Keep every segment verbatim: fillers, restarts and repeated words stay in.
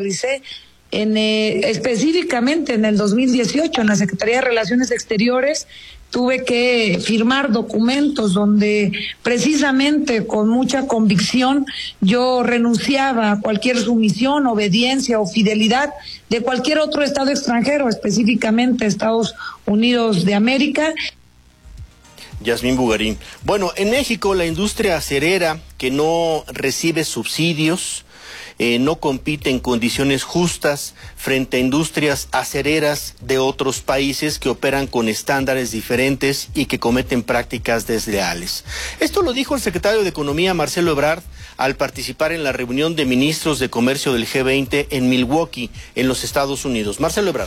realicé en, eh, específicamente en el dos mil dieciocho en la Secretaría de Relaciones Exteriores. Tuve que firmar documentos donde precisamente con mucha convicción yo renunciaba a cualquier sumisión, obediencia o fidelidad de cualquier otro Estado extranjero, específicamente Estados Unidos de América. Yasmín Bugarín. Bueno, en México la industria acerera que no recibe subsidios, Eh, no compite en condiciones justas frente a industrias acereras de otros países que operan con estándares diferentes y que cometen prácticas desleales. Esto lo dijo el secretario de Economía, Marcelo Ebrard, al participar en la reunión de ministros de comercio del G veinte en Milwaukee, en los Estados Unidos. Marcelo Ebrard.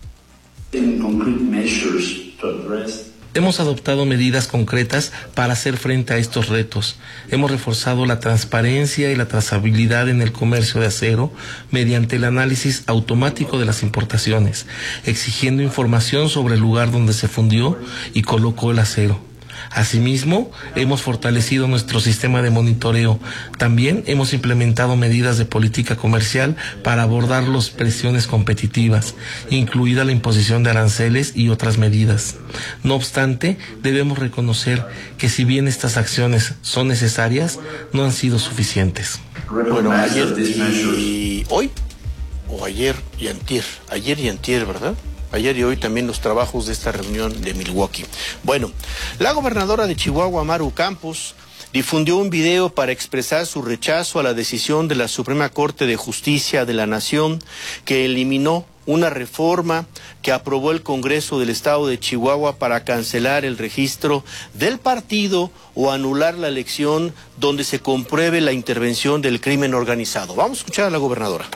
Hemos adoptado medidas concretas para hacer frente a estos retos. Hemos reforzado la transparencia y la trazabilidad en el comercio de acero mediante el análisis automático de las importaciones, exigiendo información sobre el lugar donde se fundió y colocó el acero. Asimismo, hemos fortalecido nuestro sistema de monitoreo. También hemos implementado medidas de política comercial para abordar las presiones competitivas, incluida la imposición de aranceles y otras medidas. No obstante, debemos reconocer que si bien estas acciones son necesarias, no han sido suficientes. Bueno, ayer y hoy, o ayer y antier, ayer y antier, ¿verdad? Ayer y hoy también los trabajos de esta reunión de Milwaukee. Bueno, la gobernadora de Chihuahua, Maru Campos, difundió un video para expresar su rechazo a la decisión de la Suprema Corte de Justicia de la Nación que eliminó una reforma que aprobó el Congreso del Estado de Chihuahua para cancelar el registro del partido o anular la elección donde se compruebe la intervención del crimen organizado. Vamos a escuchar a la gobernadora.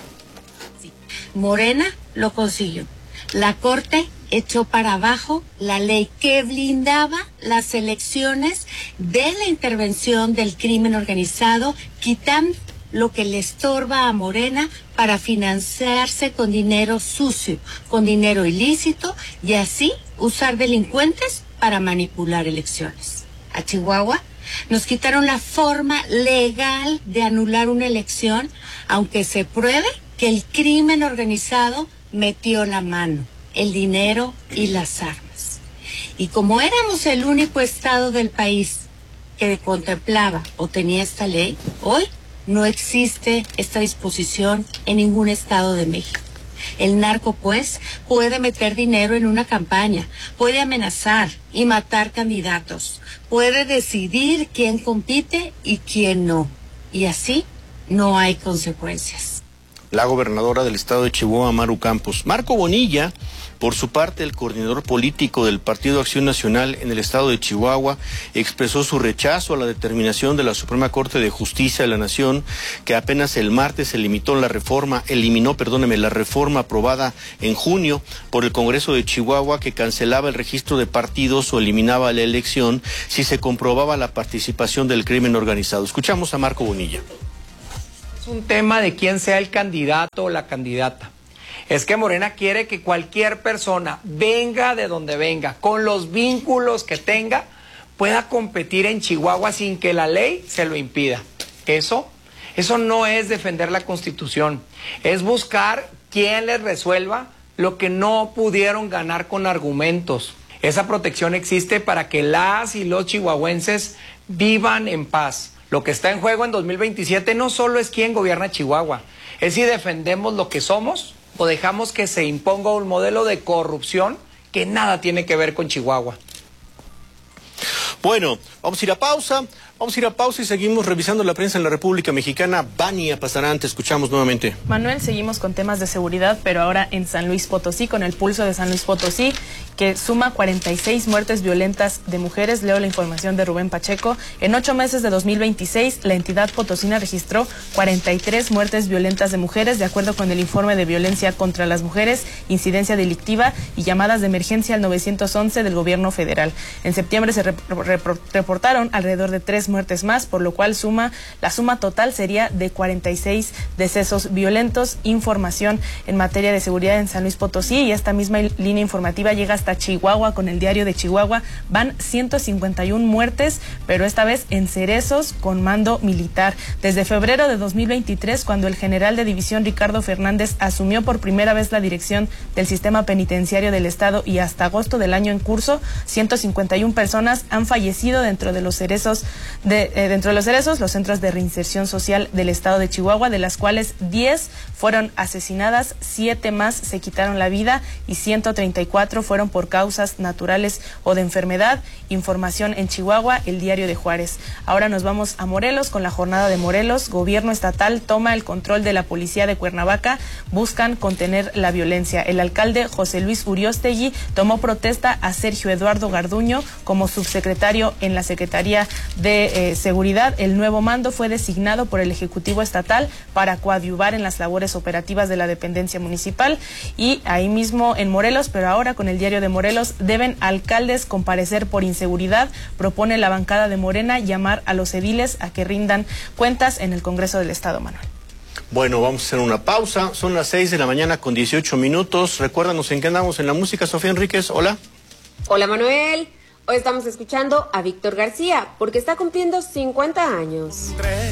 Morena lo consiguió. La Corte echó para abajo la ley que blindaba las elecciones de la intervención del crimen organizado, quitando lo que le estorba a Morena para financiarse con dinero sucio, con dinero ilícito, y así usar delincuentes para manipular elecciones. A Chihuahua nos quitaron la forma legal de anular una elección, aunque se pruebe que el crimen organizado metió la mano, el dinero y las armas. Y como éramos el único estado del país que contemplaba o tenía esta ley, hoy no existe esta disposición en ningún estado de México. El narco, pues, puede meter dinero en una campaña, puede amenazar y matar candidatos, puede decidir quién compite y quién no. Y así no hay consecuencias. La gobernadora del estado de Chihuahua, Maru Campos. Marco Bonilla, por su parte, el coordinador político del Partido Acción Nacional en el estado de Chihuahua, expresó su rechazo a la determinación de la Suprema Corte de Justicia de la Nación, que apenas el martes eliminó la reforma, eliminó, perdóneme, la reforma aprobada en junio por el Congreso de Chihuahua que cancelaba el registro de partidos o eliminaba la elección si se comprobaba la participación del crimen organizado. Escuchamos a Marco Bonilla. Un tema de quién sea el candidato o la candidata. Es que Morena quiere que cualquier persona, venga de donde venga, con los vínculos que tenga, pueda competir en Chihuahua sin que la ley se lo impida. Eso, eso no es defender la Constitución, es buscar quien les resuelva lo que no pudieron ganar con argumentos. Esa protección existe para que las y los chihuahuenses vivan en paz. Lo que está en juego en dos mil veintisiete no solo es quién gobierna Chihuahua, es si defendemos lo que somos o dejamos que se imponga un modelo de corrupción que nada tiene que ver con Chihuahua. Bueno, vamos a ir a pausa, vamos a ir a pausa y seguimos revisando la prensa en la República Mexicana. Vania Pasarán, te escuchamos nuevamente. Manuel, seguimos con temas de seguridad, pero ahora en San Luis Potosí, con el pulso de San Luis Potosí, que suma cuarenta y seis muertes violentas de mujeres. Leo la información de Rubén Pacheco. En ocho meses de dos mil veintiséis, la entidad potosina registró cuarenta y tres muertes violentas de mujeres, de acuerdo con el informe de violencia contra las mujeres, incidencia delictiva y llamadas de emergencia al nueve once del gobierno federal. En septiembre se rep rep reportaron alrededor de tres tres muertes más, por lo cual suma la suma total sería de cuarenta y seis decesos violentos. Información en materia de seguridad en San Luis Potosí, y esta misma línea informativa llega hasta Chihuahua con el Diario de Chihuahua. Van ciento cincuenta y una muertes, pero esta vez en Cerezos con mando militar. Desde febrero de dos mil veintitrés, cuando el general de división Ricardo Fernández asumió por primera vez la dirección del sistema penitenciario del estado, y hasta agosto del año en curso, ciento cincuenta y una personas han fallecido dentro de los cerezos, de, eh, dentro de los cerezos, los centros de reinserción social del estado de Chihuahua, de las cuales diez fueron asesinadas, siete más se quitaron la vida y ciento treinta y cuatro fueron por causas naturales o de enfermedad. Información en Chihuahua, el Diario de Juárez. Ahora nos vamos a Morelos con la jornada de Morelos. Gobierno estatal toma el control de la policía de Cuernavaca, buscan contener la violencia. El alcalde José Luis Uriostegui tomó protesta a Sergio Eduardo Garduño como subsecretario en la Secretaría de eh, Seguridad. El nuevo mando fue designado por el Ejecutivo Estatal para coadyuvar en las labores operativas de la dependencia municipal. Y ahí mismo en Morelos, pero ahora con el Diario de Morelos, deben alcaldes comparecer por inseguridad. Propone la bancada de Morena llamar a los ediles a que rindan cuentas en el Congreso del Estado, Manuel. Bueno, vamos a hacer una pausa. Son las seis de la mañana con dieciocho minutos. Recuérdanos en qué andamos en la música. Sofía Enríquez, hola. Hola, Manuel. Hoy estamos escuchando a Víctor García porque está cumpliendo cincuenta años.